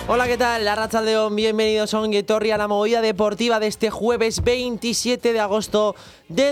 Hola, ¿qué tal? Arratsaldeon, bienvenidos a Ongi Etorri, a la movida deportiva de este jueves 27 de agosto de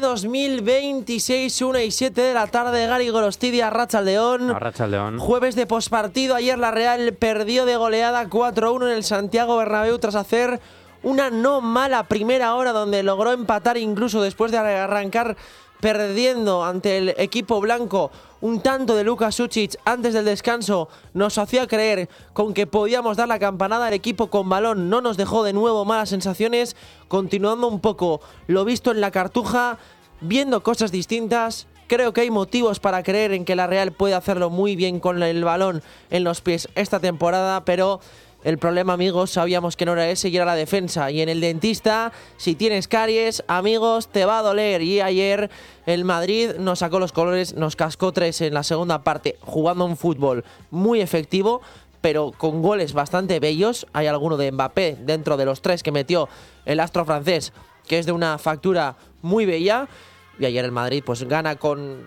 2026, 1:07 de la tarde. Gary Gorostidi, Arratsaldeon. Arratsaldeon. Jueves de pospartido. Ayer la Real perdió de goleada 4-1 en el Santiago Bernabéu tras hacer una no mala primera hora donde logró empatar incluso después de arrancar perdiendo ante el equipo blanco. Un tanto de Luka Šušić antes del descanso nos hacía creer con que podíamos dar la campanada. El equipo con balón no nos dejó de nuevo malas sensaciones, continuando un poco lo visto en la Cartuja, viendo cosas distintas. Creo que hay motivos para creer en que la Real puede hacerlo muy bien con el balón en los pies esta temporada, pero el problema, amigos, sabíamos que no era ese y era la defensa. Y en el dentista, si tienes caries, amigos, te va a doler. Y ayer el Madrid nos sacó los colores, nos cascó 3 en la segunda parte, jugando un fútbol muy efectivo, pero con goles bastante bellos. Hay alguno de Mbappé dentro de los 3 que metió el astro francés, que es de una factura muy bella. Y ayer el Madrid pues gana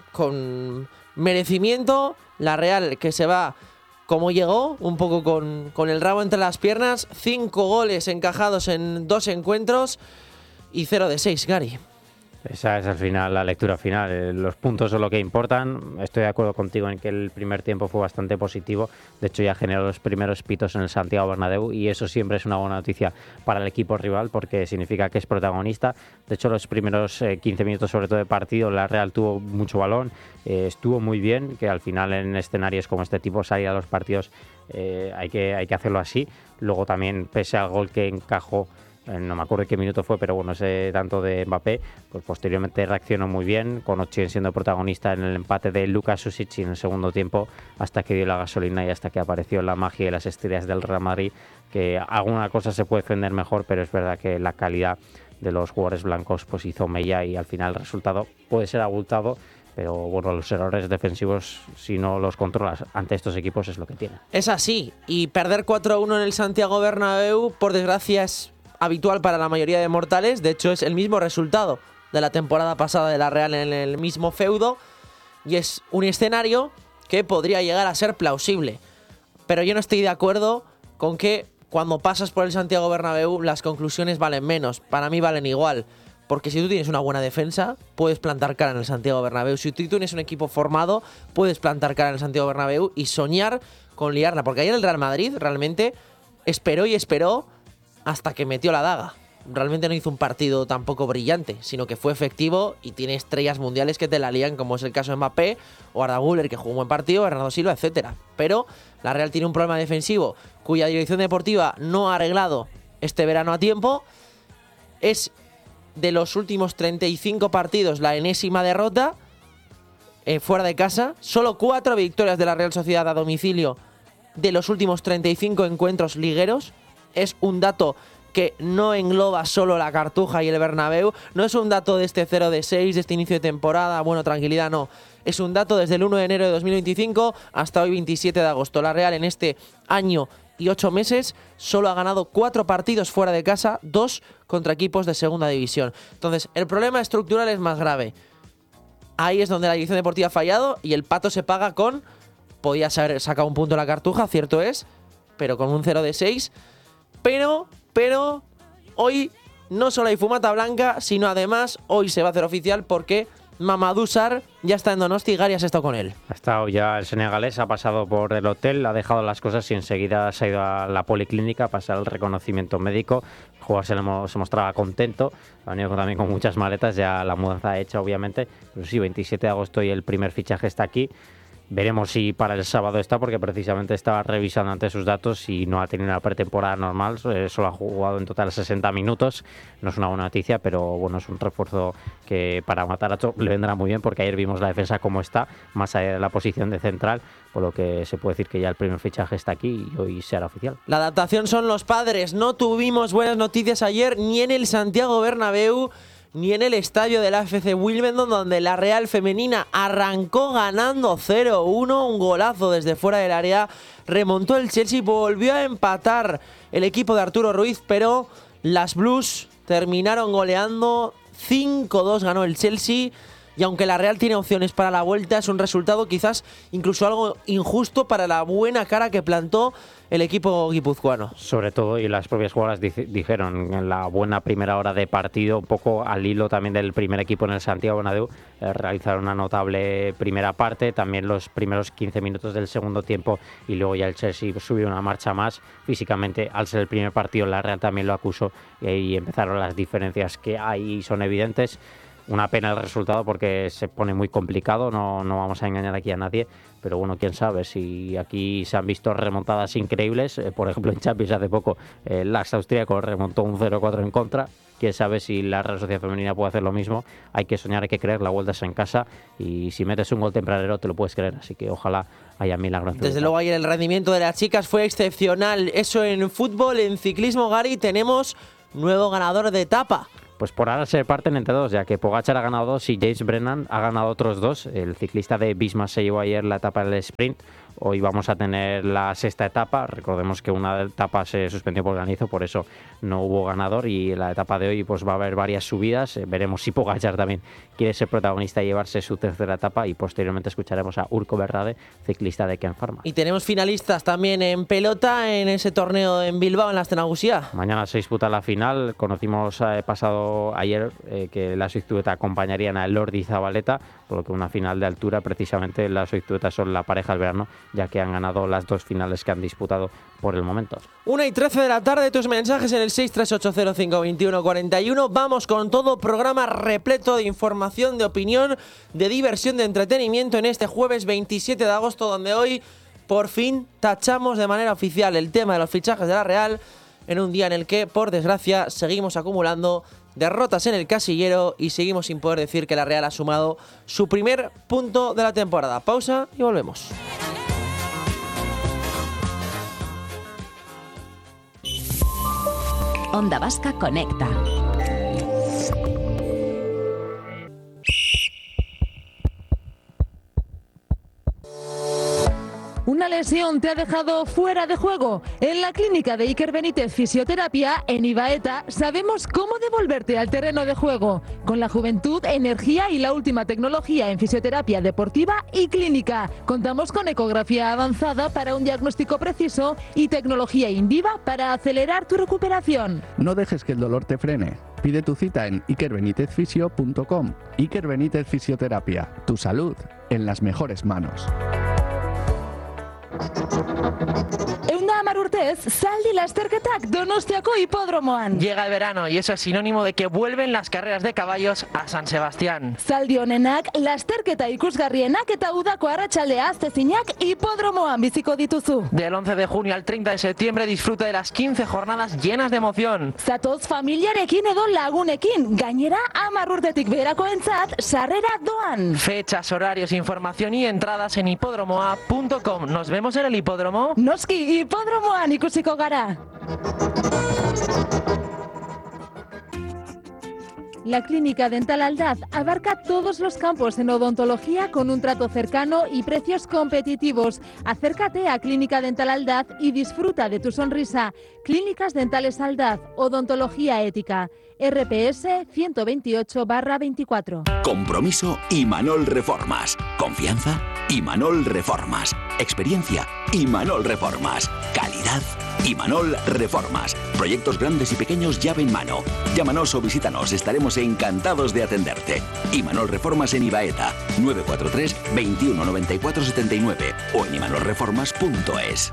con merecimiento. La Real que se va como llegó, un poco con el rabo entre las piernas. 5 goles encajados en 2 encuentros y 0 de 6, Gary. Esa es al final la lectura final. Los puntos son lo que importan. Estoy de acuerdo contigo en que el primer tiempo fue bastante positivo. De hecho, ya generó los primeros pitos en el Santiago Bernabéu y eso siempre es una buena noticia para el equipo rival porque significa que es protagonista. De hecho, los primeros 15 minutos, sobre todo de partido, la Real tuvo mucho balón. Estuvo muy bien, que al final en escenarios como este tipo, salir a los partidos, hay que hacerlo así. Luego también, pese al gol que encajó, no me acuerdo qué minuto fue, pero bueno, ese tanto de Mbappé, pues posteriormente reaccionó muy bien, con Ochoa siendo protagonista en el empate de Luka Šušić en el segundo tiempo, hasta que dio la gasolina y hasta que apareció la magia y las estrellas del Real Madrid, que alguna cosa se puede defender mejor, pero es verdad que la calidad de los jugadores blancos pues hizo mella y al final el resultado puede ser abultado, pero bueno, los errores defensivos, si no los controlas ante estos equipos, es lo que tienen. Es así, y perder 4-1 en el Santiago Bernabéu, por desgracia, es habitual para la mayoría de mortales. De hecho, es el mismo resultado de la temporada pasada de la Real en el mismo feudo y es un escenario que podría llegar a ser plausible. Pero yo no estoy de acuerdo con que cuando pasas por el Santiago Bernabéu las conclusiones valen menos. Para mí valen igual, porque si tú tienes una buena defensa puedes plantar cara en el Santiago Bernabéu. Si tú tienes un equipo formado puedes plantar cara en el Santiago Bernabéu y soñar con liarla, porque ayer el Real Madrid realmente esperó y esperó hasta que metió la daga. Realmente no hizo un partido tampoco brillante, sino que fue efectivo y tiene estrellas mundiales que te la lían, como es el caso de Mbappé o Arda Güler, que jugó un buen partido, Bernardo Silva, etcétera. Pero la Real tiene un problema defensivo cuya dirección deportiva no ha arreglado este verano a tiempo. Es de los últimos 35 partidos la enésima derrota fuera de casa. Solo 4 victorias de la Real Sociedad a domicilio de los últimos 35 encuentros ligueros. Es un dato que no engloba solo la Cartuja y el Bernabéu. No es un dato de este 0 de 6, de este inicio de temporada. Bueno, tranquilidad, no. Es un dato desde el 1 de enero de 2025 hasta hoy 27 de agosto. La Real en este año y 8 meses solo ha ganado 4 partidos fuera de casa, 2 contra equipos de segunda división. Entonces, el problema estructural es más grave. Ahí es donde la dirección deportiva ha fallado y el pato se paga con... Podía haber sacado un punto la Cartuja, cierto es, pero con un 0 de 6... Pero hoy no solo hay fumata blanca, sino además hoy se va a hacer oficial porque Mamadou Sarr ya está en Donosti y Gary has estado con él. Ha estado ya el senegalés, ha pasado por el hotel, ha dejado las cosas y enseguida se ha ido a la policlínica a pasar el reconocimiento médico. El jugador se mostraba contento, ha venido también con muchas maletas, ya la mudanza hecha obviamente, pero sí, 27 de agosto y el primer fichaje está aquí. Veremos si para el sábado está, porque precisamente estaba revisando antes sus datos y no ha tenido una pretemporada normal, solo ha jugado en total 60 minutos, no es una buena noticia, pero bueno, es un refuerzo que para Matarazzo le vendrá muy bien, porque ayer vimos la defensa cómo está, más allá de la posición de central, por lo que se puede decir que ya el primer fichaje está aquí y hoy será oficial. La adaptación son los padres, no tuvimos buenas noticias ayer ni en el Santiago Bernabéu, ni en el estadio del AFC Wimbledon, donde la Real femenina arrancó ganando 0-1, un golazo desde fuera del área, remontó el Chelsea, volvió a empatar el equipo de Arturo Ruiz, pero las Blues terminaron goleando 5-2, ganó el Chelsea y aunque la Real tiene opciones para la vuelta, es un resultado quizás incluso algo injusto para la buena cara que plantó el equipo guipuzcoano. Sobre todo, y las propias jugadoras dijeron en la buena primera hora de partido, un poco al hilo también del primer equipo en el Santiago Bernabéu, realizaron una notable primera parte, también los primeros 15 minutos del segundo tiempo, y luego ya el Chelsea subió una marcha más. Físicamente, al ser el primer partido, la Real también lo acusó y empezaron las diferencias que hay y son evidentes. Una pena el resultado porque se pone muy complicado, no vamos a engañar aquí a nadie, pero bueno, quién sabe, si aquí se han visto remontadas increíbles, por ejemplo en Champions hace poco el Ajax austríaco remontó un 0-4 en contra, quién sabe si la Real Sociedad Femenina puede hacer lo mismo. Hay que soñar, hay que creer, la vuelta es en casa y si metes un gol tempranero te lo puedes creer, así que ojalá haya milagros. Desde luego ayer el rendimiento de las chicas fue excepcional, eso en fútbol. En ciclismo, Gary, tenemos nuevo ganador de etapa. Pues por ahora se parten entre dos, ya que Pogačar ha ganado 2 y James Brennan ha ganado otros 2. El ciclista de Visma se llevó ayer la etapa del sprint. Hoy vamos a tener la sexta etapa. Recordemos que una etapa se suspendió por granizo, por eso no hubo ganador. Y en la etapa de hoy pues va a haber varias subidas. Veremos si Pogačar también quiere ser protagonista y llevarse su tercera etapa. Y posteriormente escucharemos a Urko Berrade, ciclista de Ken Pharma. Y tenemos finalistas también en pelota en ese torneo en Bilbao, en la Azkenagusía. Mañana se disputa la final. Conocimos pasado ayer que la Soiztueta acompañarían a Lordi y Zabaleta, por lo que una final de altura, precisamente las Soiztuetas son la pareja del verano, ya que han ganado las 2 finales que han disputado por el momento. 1:13 de la tarde, tus mensajes en el 638052141. Vamos con todo, programa repleto de información, de opinión, de diversión, de entretenimiento en este jueves 27 de agosto, donde hoy por fin tachamos de manera oficial el tema de los fichajes de la Real, en un día en el que, por desgracia, seguimos acumulando derrotas en el casillero y seguimos sin poder decir que la Real ha sumado su primer punto de la temporada. Pausa y volvemos. Onda Vasca Conecta. ¿Una lesión te ha dejado fuera de juego? En la clínica de Iker Benítez Fisioterapia, en Ibaeta, sabemos cómo devolverte al terreno de juego. Con la juventud, energía y la última tecnología en fisioterapia deportiva y clínica. Contamos con ecografía avanzada para un diagnóstico preciso y tecnología Inviva para acelerar tu recuperación. No dejes que el dolor te frene. Pide tu cita en ikerbenitezfisio.com. Iker Benítez Fisioterapia. Tu salud en las mejores manos. Eunda Hamar urtez, zaldi lasterketak Donostiako hipodromoan. Llega el verano y eso es sinónimo de que vuelven las carreras de caballos a San Sebastián. Zaldi honenak, lasterketa ikusgarrienak eta udako arratsaldea aztezinak hipodromoan biziko dituzu. Del 11 de junio al 30 de septiembre disfruta de las 15 jornadas llenas de emoción. Zatoz familiarekin edo lagunekin, gainera 10 urtetik beherakoentzat sarrera doan. Fechas, horarios, información y entradas en hipodromoa.com. Nos vemos en el hipódromo. Noski, hipodromoan ikusiko gara. La Clínica Dental Aldaz abarca todos los campos en odontología con un trato cercano y precios competitivos. Acércate a Clínica Dental Aldaz y disfruta de tu sonrisa. Clínicas Dentales Aldaz, odontología ética. RPS 128/24. Compromiso Imanol Reformas. Confianza Imanol Reformas. Experiencia Imanol Reformas. Calidad Imanol Reformas. Proyectos grandes y pequeños llave en mano. Llámanos o visítanos, estaremos encantados de atenderte. Imanol Reformas en Ibaeta, 943 21 94 79 o en imanolreformas.es.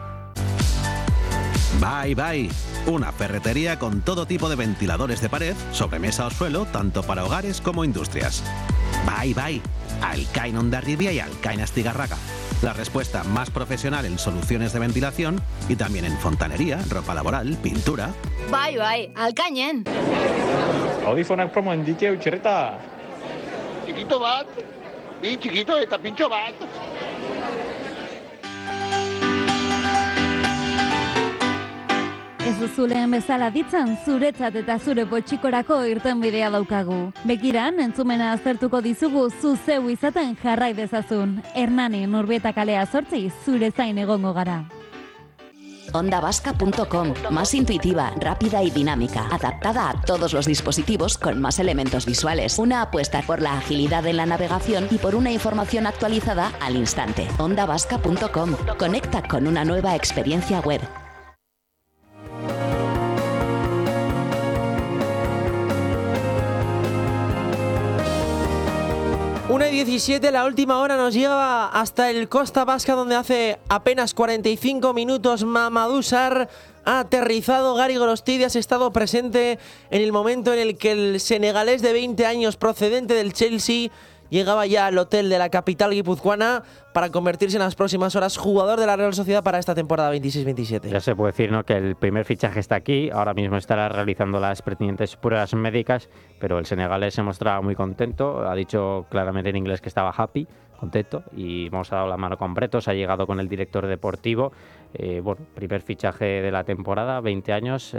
Bye Bye, una ferretería con todo tipo de ventiladores de pared, sobremesa o suelo, tanto para hogares como industrias. Bye Bye, Alcain Hondarribia y Alcain Astigarraga. La respuesta más profesional en soluciones de ventilación y también en fontanería, ropa laboral, pintura. Bai, Alcainen. Audifonak promoen dike utxerreta. Txikito bat, bi txikito eta pintxo bat. Ez duzuleen bezala ditzen, zuretzat eta zure potxikorako irtenbidea daukagu. Begiran, entzumena aztertuko dizugu zu zeu izaten jarrai dezazun. Hernani Nurbieta kalea 8, zure zain egongo gara. ondavasca.com, más intuitiva, rápida y dinámica, adaptada a todos los dispositivos con más elementos visuales. Una apuesta por la agilidad en la navegación y por una información actualizada al instante. ondavasca.com, conecta con una nueva experiencia web. Una y 17, la última hora nos lleva hasta el Costa Vasca, donde hace apenas 45 minutos Mamadou Sarr ha aterrizado. Gary Gorostides ha estado presente en el momento en el que el senegalés de 20 años procedente del Chelsea llegaba ya al hotel de la capital guipuzcoana para convertirse en las próximas horas jugador de la Real Sociedad para esta temporada 26-27. Ya se puede decir, ¿no?, que el primer fichaje está aquí. Ahora mismo estará realizando las pertinentes pruebas médicas, pero el senegalés se mostraba muy contento. Ha dicho claramente en inglés que estaba happy, contento, y hemos dado la mano con Bretos. Ha llegado con el director deportivo. Primer fichaje de la temporada, 20 años.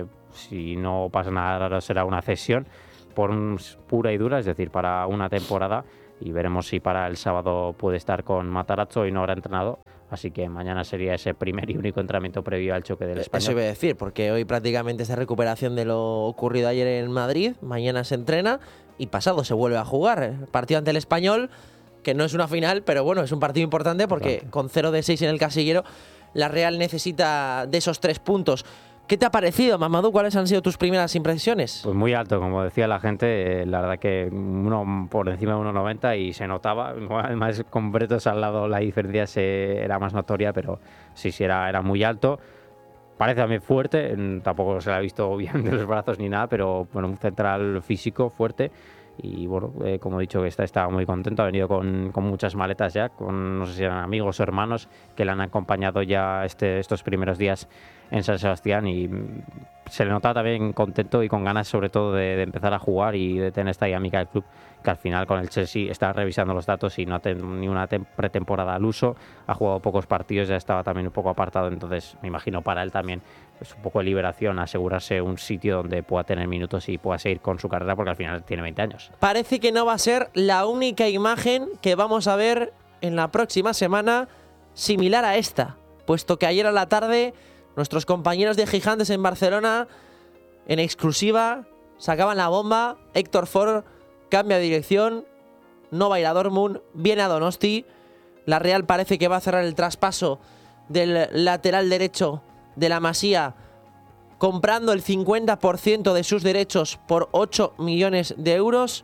Si no pasa nada raro, será una cesión por pura y dura, es decir, para una temporada, y veremos si para el sábado puede estar con Matarazzo y no habrá entrenado, así que mañana sería ese primer y único entrenamiento previo al choque del Español. Eso iba a decir, porque hoy prácticamente es recuperación de lo ocurrido ayer en Madrid, mañana se entrena y pasado se vuelve a jugar. Partido ante el Español, que no es una final, pero bueno, es un partido importante porque con 0-6 en el casillero, la Real necesita de esos 3 puntos. ¿Qué te ha parecido, Mamadou? ¿Cuáles han sido tus primeras impresiones? Pues muy alto, como decía la gente, la verdad que uno por encima de 1,90 y se notaba. Además, con Bretos al lado la diferencia era más notoria, pero sí, era muy alto. Parece también fuerte, tampoco se le ha visto bien de los brazos ni nada, pero bueno, un central físico fuerte. Y bueno, como he dicho, que estaba muy contento, ha venido con muchas maletas ya, con no sé si eran amigos o hermanos que le han acompañado ya estos primeros días en San Sebastián, y se le notaba también contento y con ganas sobre todo de empezar a jugar y de tener esta dinámica del club, que al final con el Chelsea está revisando los datos y no ha tenido ni una pretemporada al uso, ha jugado pocos partidos, ya estaba también un poco apartado, entonces me imagino para él también es un poco de liberación asegurarse un sitio donde pueda tener minutos y pueda seguir con su carrera, porque al final tiene 20 años. Parece que no va a ser la única imagen que vamos a ver en la próxima semana similar a esta, puesto que ayer a la tarde nuestros compañeros de Gigantes en Barcelona, en exclusiva, sacaban la bomba. Héctor Ford cambia de dirección, no va a ir a Dortmund, viene a Donosti. La Real parece que va a cerrar el traspaso del lateral derecho de la Masía, comprando el 50% de sus derechos por 8 millones de euros.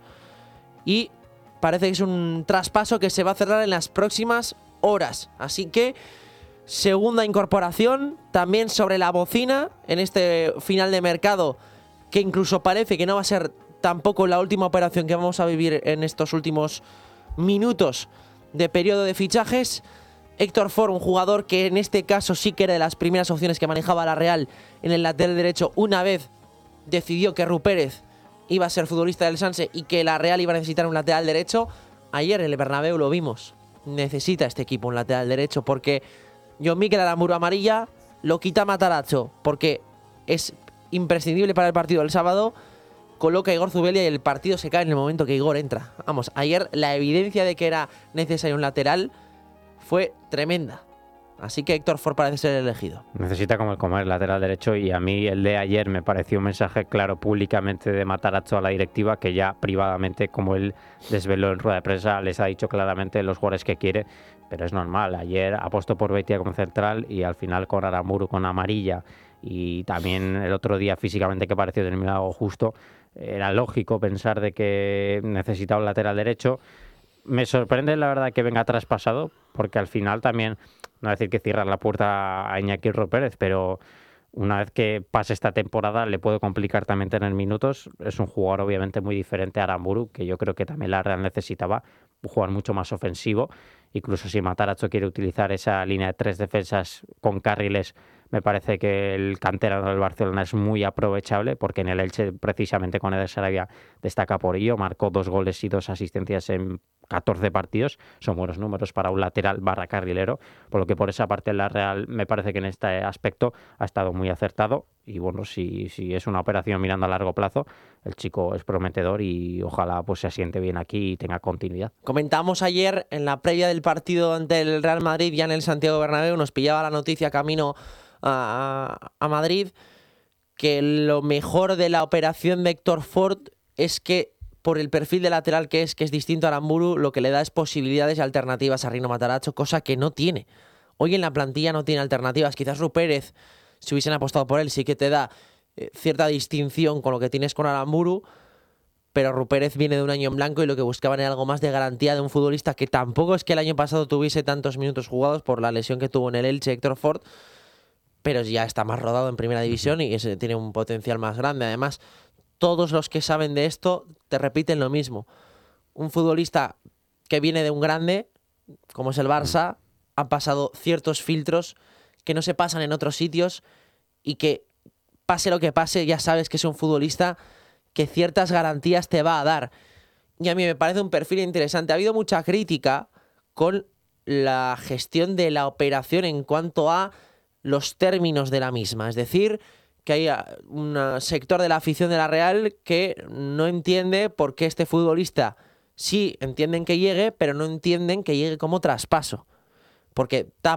Y parece que es un traspaso que se va a cerrar en las próximas horas. Así que segunda incorporación también sobre la bocina en este final de mercado, que incluso parece que no va a ser tampoco la última operación que vamos a vivir en estos últimos minutos de periodo de fichajes. Héctor Ford, un jugador que en este caso sí que era de las primeras opciones que manejaba la Real en el lateral derecho, una vez decidió que Rupérez iba a ser futbolista del Sanse y que la Real iba a necesitar un lateral derecho. Ayer en el Bernabéu lo vimos, necesita este equipo un lateral derecho, porque John Mikel Aramburu amarilla, lo quita Matarazzo porque es imprescindible para el partido del sábado, coloca a Igor Zubelia y el partido se cae en el momento que Igor entra. Vamos, ayer la evidencia de que era necesario un lateral fue tremenda. Así que Héctor Ford parece ser elegido. Necesita como el comer lateral derecho, y a mí el de ayer me pareció un mensaje claro públicamente de Matarazzo a la directiva, que ya privadamente, como él desveló en rueda de prensa, les ha dicho claramente los jugadores que quiere, pero es normal. Ayer apostó por Beitia como central y al final con Aramburu con amarilla, y también el otro día físicamente que pareció terminado justo, era lógico pensar de que necesitaba un lateral derecho. Me sorprende la verdad que venga traspasado, porque al final también, no decir que cierrar la puerta a Iñaki Rupérez, pero una vez que pase esta temporada le puede complicar también tener minutos. Es un jugador obviamente muy diferente a Aramburu, que yo creo que también la Real necesitaba, un jugador mucho más ofensivo. Incluso si Matarazzo quiere utilizar esa línea de 3 defensas con carriles, me parece que el canterano del Barcelona es muy aprovechable, porque en el Elche precisamente con Eder Sarabia destaca por ello, marcó 2 goles y 2 asistencias en 14 partidos, son buenos números para un lateral / carrilero, por lo que por esa parte la Real me parece que en este aspecto ha estado muy acertado, y bueno, si es una operación mirando a largo plazo, el chico es prometedor y ojalá pues se asiente bien aquí y tenga continuidad. Comentamos ayer en la previa del partido ante el Real Madrid, ya en el Santiago Bernabéu, nos pillaba la noticia camino a Madrid, que lo mejor de la operación de Héctor Ford es que por el perfil de lateral que es distinto a Aramburu, lo que le da es posibilidades y alternativas a Rino Matarazzo, cosa que no tiene. Hoy en la plantilla no tiene alternativas. Quizás Rupérez, si hubiesen apostado por él, sí que te da cierta distinción con lo que tienes con Aramburu, pero Rupérez viene de un año en blanco y lo que buscaban era algo más de garantía de un futbolista que tampoco es que el año pasado tuviese tantos minutos jugados por la lesión que tuvo en el Elche Héctor Ford, pero ya está más rodado en primera división y tiene un potencial más grande. Además, todos los que saben de esto te repiten lo mismo. Un futbolista que viene de un grande, como es el Barça, ha pasado ciertos filtros que no se pasan en otros sitios y que, pase lo que pase, ya sabes que es un futbolista que ciertas garantías te va a dar. Y a mí me parece un perfil interesante. Ha habido mucha crítica con la gestión de la operación en cuanto a los términos de la misma. Es decir, que hay un sector de la afición de la Real que no entiende por qué este futbolista sí entienden que llegue, pero no entienden que llegue como traspaso. Porque